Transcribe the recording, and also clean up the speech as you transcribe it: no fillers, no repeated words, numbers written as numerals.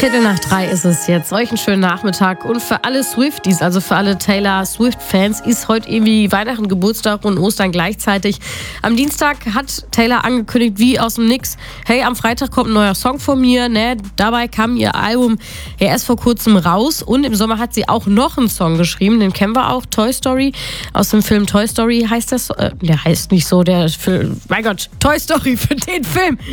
2:15 ist es jetzt. Euch einen schönen Nachmittag. Und für alle Swifties, also für alle Taylor Swift-Fans, ist heute irgendwie Weihnachten, Geburtstag und Ostern gleichzeitig. Am Dienstag hat Taylor angekündigt, wie aus dem Nix, hey, am Freitag kommt ein neuer Song von mir. Ne? Dabei kam ihr Album ja erst vor kurzem raus. Und im Sommer hat sie auch noch einen Song geschrieben. Den kennen wir auch, Toy Story. Aus dem Film Toy Story heißt das. Der heißt nicht so, der Film. Mein Gott, Toy Story für den Film.